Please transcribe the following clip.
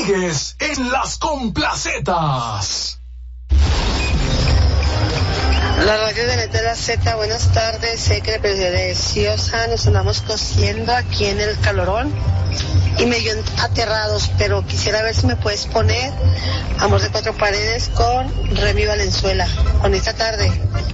Sigues en Las Complacetas. La radio de Neta la Z, buenas tardes. Sé que preciosa, nos andamos cosiendo aquí en el calorón y medio aterrados, pero quisiera ver si me puedes poner Amor de Cuatro Paredes con Remy Valenzuela. Bonita tarde.